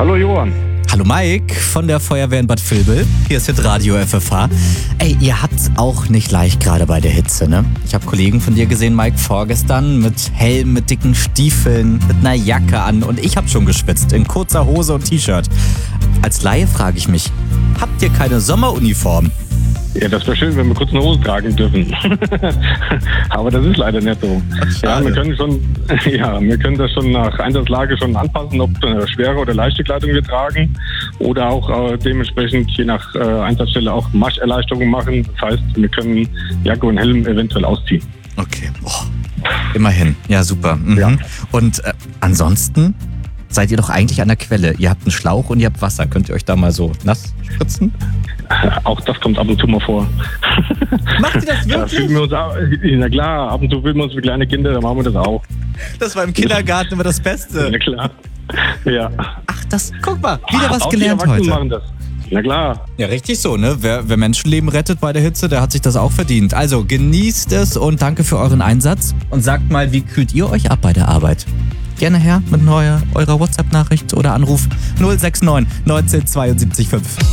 Hallo Johann. Hallo Mike von der Feuerwehr in Bad Vilbel. Hier ist Hitradio FFH. Ey, ihr habt's auch nicht leicht gerade bei der Hitze, ne? Ich habe Kollegen von dir gesehen, Mike, vorgestern mit Helm, mit dicken Stiefeln, mit einer Jacke an und ich hab schon geschwitzt, in kurzer Hose und T-Shirt. Als Laie frage ich mich, habt ihr keine Sommeruniform? Ja, das wäre schön, wenn wir kurz eine Hose tragen dürfen. Aber das ist leider nicht so. Ja, wir können das schon nach Einsatzlage schon anpassen, ob schwere oder leichte Kleidung wir tragen oder auch dementsprechend je nach Einsatzstelle auch Marscherleichterungen machen. Das heißt, wir können Jacke und Helm eventuell ausziehen. Okay, immerhin. Ja, super. Mhm. Ja. Und ansonsten seid ihr doch eigentlich an der Quelle. Ihr habt einen Schlauch und ihr habt Wasser. Könnt ihr euch da mal so nass spritzen? Auch das kommt ab und zu mal vor. Macht ihr das wirklich? Na klar, ab und zu fühlen wir uns wie kleine Kinder, dann machen wir das auch. Das war im Kindergarten immer das Beste. Na klar. Ja. Ach, guck mal, wieder was auch gelernt die Erwachsenen heute. machen das. Na klar. Ja, richtig so, ne? Wer Menschenleben rettet bei der Hitze, der hat sich das auch verdient. Also genießt es und danke für euren Einsatz. Und sagt mal, wie kühlt ihr euch ab bei der Arbeit? Gerne her mit eurer WhatsApp-Nachricht oder Anruf 069 19 72 5.